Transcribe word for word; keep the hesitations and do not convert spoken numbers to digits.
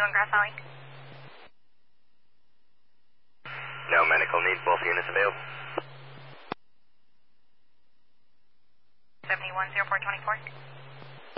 seventy-one Grass Valley. No medical needs, both units available. seventy-one zero four twenty-four.